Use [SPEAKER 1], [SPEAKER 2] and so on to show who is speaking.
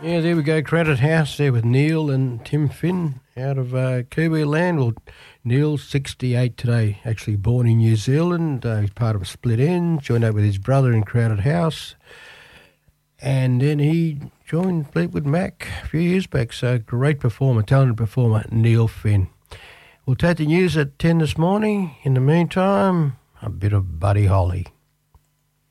[SPEAKER 1] Yeah, there we go. Crowded House there with Neil and Tim Finn out of Kiwi land. Well, Neil's 68 today, actually born in New Zealand. He's part of a split end, joined up with his brother in Crowded House. And then he joined Fleetwood Mac a few years back. So great performer, talented performer, Neil Finn. We'll take the news at 10 this morning. In the meantime, a bit of Buddy Holly.